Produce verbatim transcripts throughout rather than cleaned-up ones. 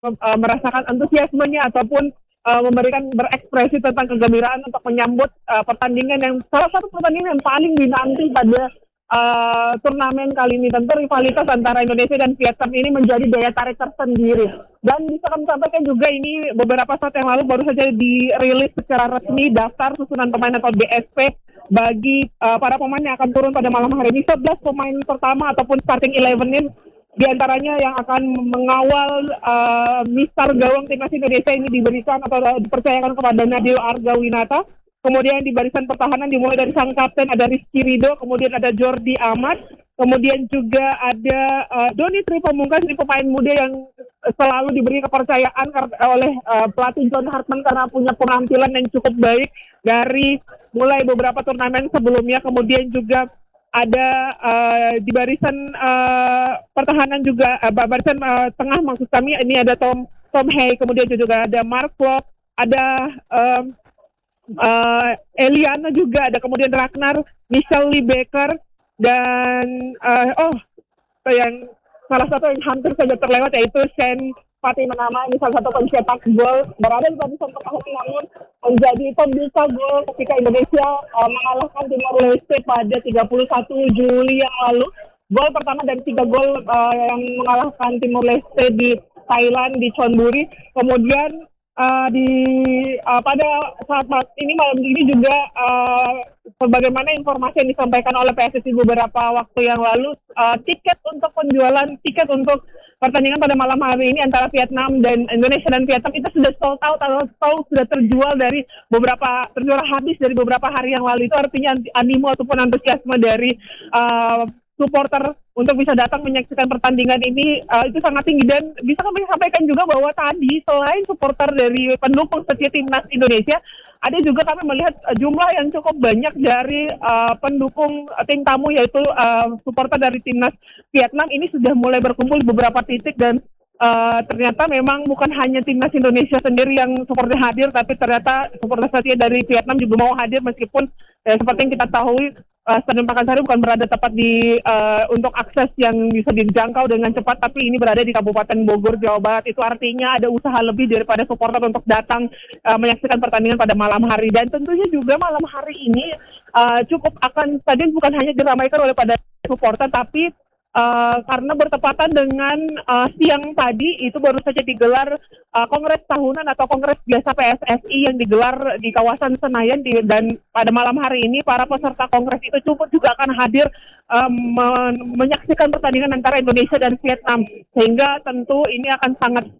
uh, merasakan antusiasmenya ataupun uh, memberikan berekspresi tentang kegembiraan untuk menyambut uh, pertandingan yang salah satu pertandingan yang paling dinanti pada uh, turnamen kali ini. Tentu rivalitas antara Indonesia dan Vietnam ini menjadi daya tarik tersendiri. Dan bisa kami sampaikan juga ini beberapa saat yang lalu baru saja dirilis secara resmi daftar susunan pemain atau D S P bagi uh, para pemain yang akan turun pada malam hari ini. sebelas pemain pertama ataupun starting eleven ini di antaranya yang akan mengawal uh, Mister Gawang Timnas Indonesia ini diberikan atau dipercayakan kepada Nadil Argawinata. Kemudian di barisan pertahanan dimulai dari sang kapten ada Rizky Ridho, kemudian ada Jordi Amat, kemudian juga ada uh, Doni Tri Pamungkas, ini pemain muda yang selalu diberi kepercayaan oleh uh, pelatih John Hartman karena punya penampilan yang cukup baik dari mulai beberapa turnamen sebelumnya. Kemudian juga ada uh, di barisan uh, pertahanan juga uh, barisan uh, tengah maksud kami ini ada Tom Tom Hay, kemudian juga ada Mark Klok, ada um, uh, Eliana juga ada, kemudian Ragnar, Michelle Lee Baker dan uh, oh yang salah satu yang hampir saja terlewat yaitu Shane Fatima Nama, ini salah satu pencetak gol berada di barisan pertahanan namun menjadi pembuka gol ketika Indonesia uh, mengalahkan Timor Leste pada tiga puluh satu Juli yang lalu. Gol pertama dari tiga gol uh, yang mengalahkan Timor Leste di Thailand di Chonburi. Kemudian uh, di uh, pada saat ini malam ini juga uh, sebagaimana informasi yang disampaikan oleh P S S I beberapa waktu yang lalu, uh, tiket untuk penjualan tiket untuk pertandingan pada malam hari ini antara Vietnam dan Indonesia dan Vietnam itu sudah sold out atau sold, sudah terjual dari beberapa terjual habis dari beberapa hari yang lalu. Itu artinya animo ataupun antusiasme dari uh, supporter untuk bisa datang menyaksikan pertandingan ini uh, itu sangat tinggi. Dan bisa kami sampaikan juga bahwa tadi selain supporter dari pendukung setia timnas Indonesia, ada juga kami melihat uh, jumlah yang cukup banyak dari uh, pendukung uh, tim tamu yaitu uh, supporter dari timnas Vietnam ini sudah mulai berkumpul di beberapa titik. Dan uh, ternyata memang bukan hanya timnas Indonesia sendiri yang supporter hadir, tapi ternyata supporter setia dari Vietnam juga mau hadir meskipun eh, seperti yang kita tahu Uh, Stadion Pakansari bukan berada tepat di uh, untuk akses yang bisa dijangkau dengan cepat, tapi ini berada di Kabupaten Bogor, Jawa Barat. Itu artinya ada usaha lebih daripada supporter untuk datang uh, menyaksikan pertandingan pada malam hari. Dan tentunya juga malam hari ini uh, cukup akan stadion bukan hanya diramaikan oleh pada supporter, tapi Uh, karena bertepatan dengan uh, siang tadi itu baru saja digelar uh, kongres tahunan atau kongres biasa P S S I yang digelar di kawasan Senayan di, dan pada malam hari ini para peserta kongres itu cukup juga akan hadir um, men- menyaksikan pertandingan antara Indonesia dan Vietnam, sehingga tentu ini akan sangat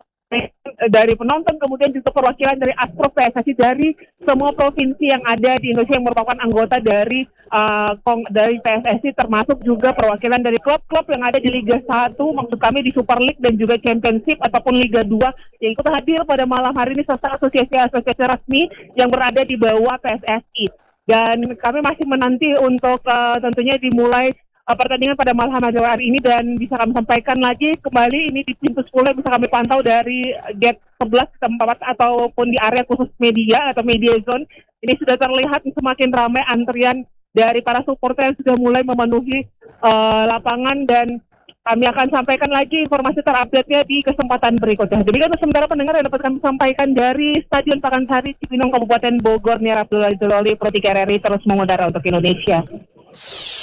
dari penonton, kemudian juga perwakilan dari Asprof P S S I dari semua provinsi yang ada di Indonesia yang merupakan anggota dari uh, kong, dari P S S I, termasuk juga perwakilan dari klub-klub yang ada di Liga satu, maksud kami di Super League dan juga Championship ataupun Liga dua yang ikut hadir pada malam hari ini serta asosiasi-asosiasi resmi yang berada di bawah P S S I. Dan kami masih menanti untuk uh, tentunya dimulai Uh, pertandingan pada malam hari ini. Dan bisa kami sampaikan lagi kembali ini di pintu sepuluh bisa kami pantau dari gate sebelas tempat ataupun di area khusus media atau media zone. Ini sudah terlihat semakin ramai antrian dari para supporter yang sudah mulai memenuhi uh, lapangan, dan kami akan sampaikan lagi informasi terupdate-nya di kesempatan berikutnya. Demikian sementara pendengar yang dapat kami sampaikan dari Stadion Pakansari Cibinong Kabupaten Bogor. Nia Abdullah Jololi Pro tiga R R I terus mengudara untuk Indonesia.